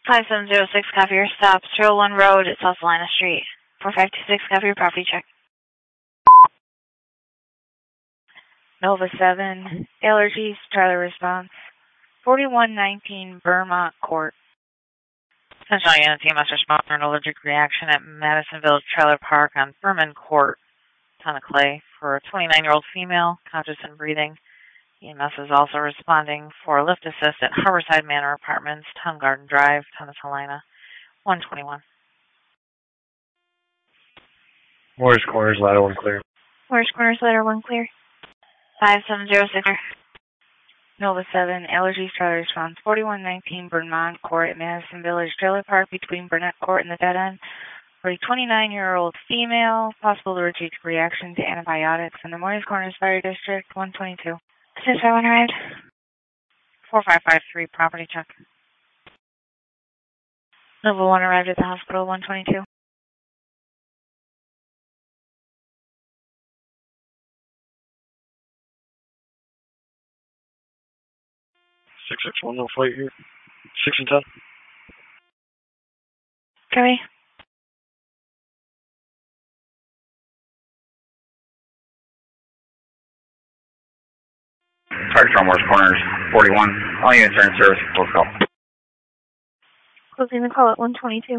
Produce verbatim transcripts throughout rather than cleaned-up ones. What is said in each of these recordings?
five seven zero six, copy your stop. Trail one Road at South Salina Street. four five two six, copy your property check. Nova seven, allergies, trailer response. forty-one nineteen Vermont Court. Central Unit Team must respond for an allergic reaction at Madison Village Trailer Park on Furman Court, Ton of Clay, for a twenty-nine-year-old female, conscious and breathing. E M S is also responding for a lift assist at Harborside Manor Apartments, Ton Garden Drive, Ton of Helena, one twenty-one. Morris Corners, ladder one clear. Morris Corners, ladder one clear. five seven zero six. Nova seven, allergies, trailer response. forty-one nineteen Vermont Court at Madison Village Trailer Park between Burnett Court and the dead end. For a twenty-nine-year-old female, possible allergic reaction to antibiotics in the Morris Corners Fire District, one twenty-two. Since I went arrived. four five five three, property check. Nova one arrived at the hospital, one twenty-two. six six one, no flight here. six and ten. Copy. Target from Morris Corners, forty-one. All units are in service. Close call. Closing the call at one twenty-two.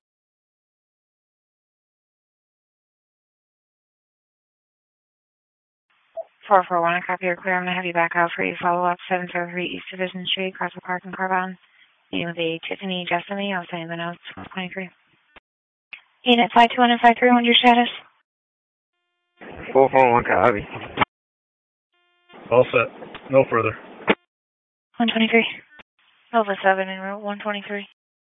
four four one, a copy or clear. I'm going to have you back out for your follow-up. seven zero three East Division Street, across the park in Carbon. Name of the Tiffany Jessamy. I'll send you the notes. one twenty-three. Unit five two one and five three one, your status? four four one, copy. All set. No further. one twenty-three. Nova seven in route one twenty-three.